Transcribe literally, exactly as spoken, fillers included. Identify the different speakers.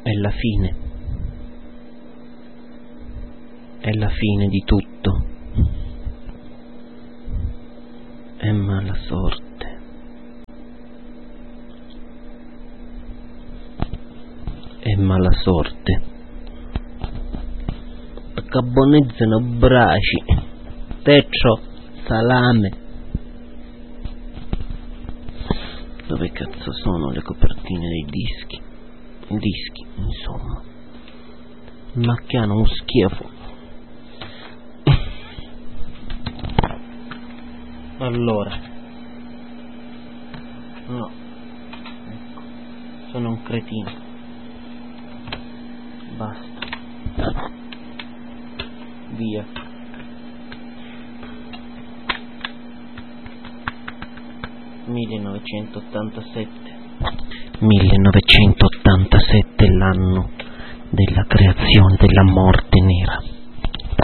Speaker 1: È la fine. È la fine di tutto. È mala sorte. È mala sorte. Carbonizzano braci, tetro, salame. Dove cazzo sono le copertine dei dischi? I dischi, insomma. Macchiano un schifo. Allora. No. Ecco. Sono un cretino. Basta. Via. millenovecentottantasette. millenovecentottantasette, l'anno della creazione della morte nera.